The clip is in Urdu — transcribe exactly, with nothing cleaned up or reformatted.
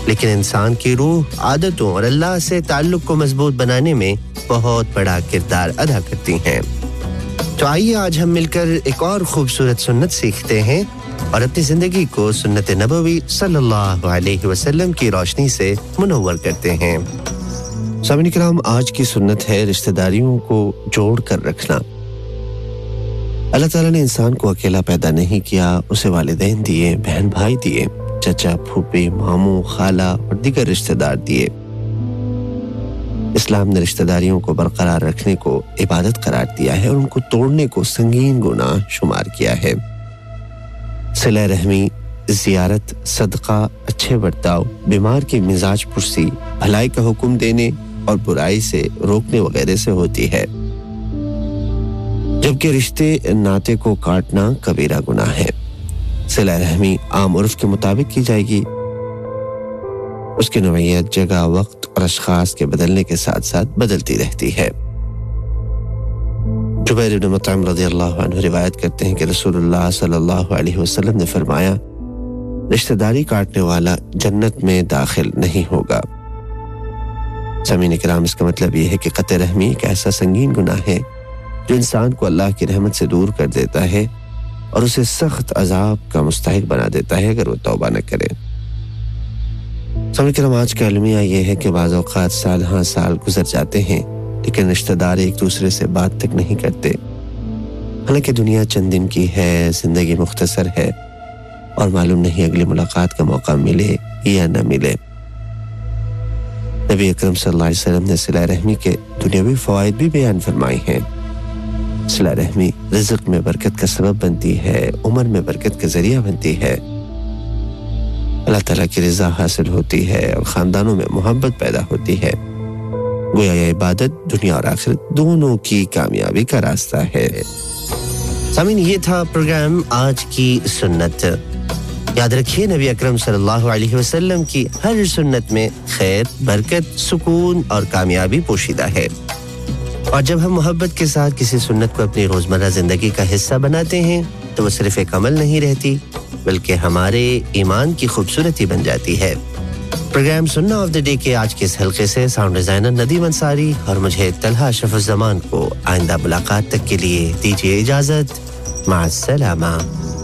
لیکن انسان کی روح عادتوں اور اللہ سے تعلق کو مضبوط بنانے میں بہت بڑا کردار ادا کرتی ہیں۔ تو آئیے آج ہم مل کر ایک اور خوبصورت سنت سیکھتے ہیں اور اپنی زندگی کو سنت نبوی صلی اللہ علیہ وسلم کی روشنی سے منور کرتے ہیں۔ سامعین کرام، آج کی سنت ہے رشتہ داریوں کو جوڑ کر رکھنا۔ اللہ تعالیٰ نے انسان کو اکیلا پیدا نہیں کیا، اسے والدین دیے، بہن بھائی دیے، چچا، پھوپھی، ماموں، خالہ اور دیگر رشتہ دار دیے۔ اسلام نے رشتہ داریوں کو برقرار رکھنے کو عبادت قرار دیا ہے اور ان کو توڑنے کو سنگین گناہ شمار کیا ہے۔ صلہ رحمی، زیارت، صدقہ، اچھے برتاؤ، بیمار کی مزاج پرسی، بھلائی کا حکم دینے اور برائی سے روکنے وغیرہ سے ہوتی ہے، جبکہ رشتے ناطے کو کاٹنا کبیرہ گناہ ہے۔ صلہ رحمی عام عرف کے مطابق کی جائے گی، اس کی نوعیت جگہ، وقت اور اشخاص کے بدلنے کے ساتھ ساتھ بدلتی رہتی ہے۔ جبیر بن مطعم رضی اللہ عنہ روایت کرتے ہیں کہ رسول اللہ صلی اللہ علیہ وسلم نے فرمایا، رشتہ داری کاٹنے والا جنت میں داخل نہیں ہوگا۔ سامعین کرام، اس کا مطلب یہ ہے کہ قطع رحمی ایک ایسا سنگین گناہ ہے جو انسان کو اللہ کی رحمت سے دور کر دیتا ہے اور اسے سخت عذاب کا مستحق بنا دیتا ہے اگر وہ توبہ نہ کرے۔ سامعین کرام، آج کا المیہ یہ ہے کہ بعض اوقات سال ہاں سال گزر جاتے ہیں لیکن رشتہ دار ایک دوسرے سے بات تک نہیں کرتے، حالانکہ دنیا چند دن کی ہے، زندگی مختصر ہے اور معلوم نہیں اگلی ملاقات کا موقع ملے یا نہ ملے۔ نبی اکرم صلی اللہ علیہ وسلم نے صلہ رحمی کے دنیاوی فوائد بھی بیان فرمائے ہیں۔ صلہ رحمی رزق میں برکت کا سبب بنتی ہے، عمر میں برکت کا ذریعہ بنتی ہے، اللہ تعالیٰ کی رضا حاصل ہوتی ہے اور خاندانوں میں محبت پیدا ہوتی ہے۔ گویا یہ عبادت دنیا اور آخرت دونوں کی کامیابی کا راستہ ہے۔ سامعین، یہ تھا پروگرام آج کی سنت۔ یاد رکھیے، نبی اکرم صلی اللہ علیہ وسلم کی ہر سنت میں خیر، برکت، سکون اور کامیابی پوشیدہ ہے، اور جب ہم محبت کے ساتھ کسی سنت کو اپنی روزمرہ زندگی کا حصہ بناتے ہیں تو وہ صرف ایک عمل نہیں رہتی بلکہ ہمارے ایمان کی خوبصورتی بن جاتی ہے۔ پروگرام سننا آف دی ڈے کے آج کے اس حلقے سے ساؤنڈ ڈیزائنر ندیم انصاری اور مجھے طلحہ اشرف الزمان کو آئندہ ملاقات تک کے لیے دیجیے اجازت۔ مع السلامہ۔